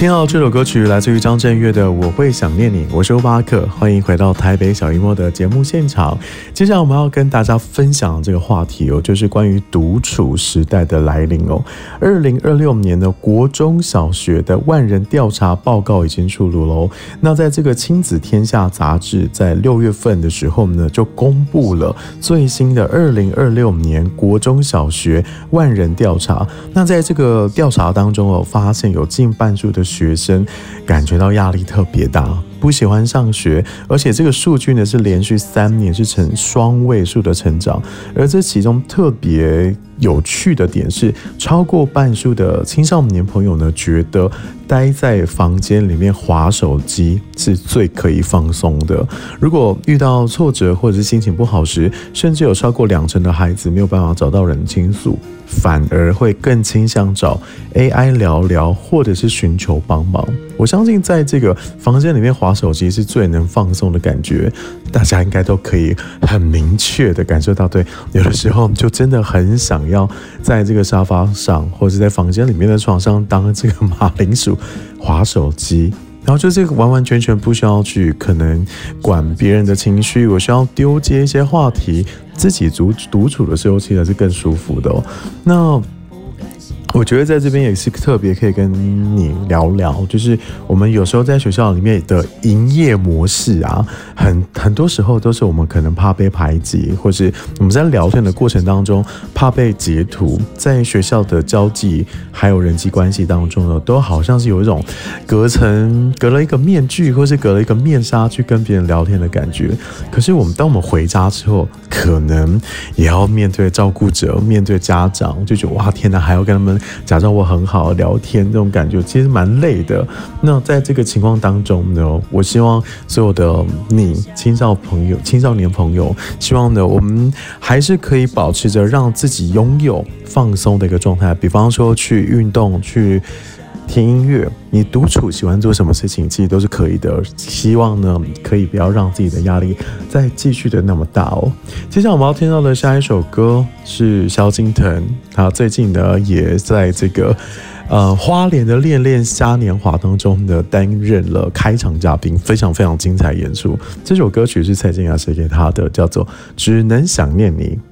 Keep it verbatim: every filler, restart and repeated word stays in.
听到这首歌曲来自于张震岳的《我会想念你》，我是欧巴克，欢迎回到台北小荧幕的节目现场。接下来我们要跟大家分享的这个话题哦，就是关于独处时代的来临哦。二零二六年的国中小学的万人调查报告已经出炉喽。那在这个亲子天下杂志在六月份的时候呢，就公布了最新的二零二六年国中小学万人调查。那在这个调查当中哦，发现有近半数的学生感觉到压力特别大，不喜欢上学，而且这个数据呢是连续三年是呈双位数的成长，而这其中特别有趣的点是，超过半数的青少年朋友呢觉得待在房间里面滑手机是最可以放松的。如果遇到挫折或者是心情不好时，甚至有超过两成的孩子没有办法找到人倾诉，反而会更倾向找 A I 聊聊，或者是寻求帮忙。我相信在这个房间里面滑手机是最能放松的感觉，大家应该都可以很明确的感受到，对，有的时候就真的很想要在这个沙发上，或者在房间里面的床上当这个马铃薯滑手机。然后就这个完完全全不需要去可能管别人的情绪，我需要丢接一些话题，自己独独处的时候其实是更舒服的哦。那我觉得在这边也是特别可以跟你聊聊，就是我们有时候在学校里面的营业模式啊，很很多时候都是我们可能怕被排挤，或是我们在聊天的过程当中怕被截图，在学校的交际还有人际关系当中呢，都好像是有一种隔层隔了一个面具，或是隔了一个面纱去跟别人聊天的感觉。可是我们当我们回家之后，可能也要面对照顾者，面对家长，就觉得哇天哪，还要跟他们假装我很好聊天，这种感觉其实蛮累的。那在这个情况当中呢，我希望所有的你青少朋友、青少年朋友，希望呢我们还是可以保持着让自己拥有放松的一个状态，比方说去运动、去听音乐，你独处喜欢做什么事情，其实都是可以的。希望呢，可以不要让自己的压力再继续的那么大哦。接下来我们要听到的下一首歌是萧敬腾，他最近呢也在这个呃花莲的恋恋嘉年华当中呢担任了开场嘉宾，非常非常精彩演出。这首歌曲是蔡健雅写给他的，叫做《只能想念你》。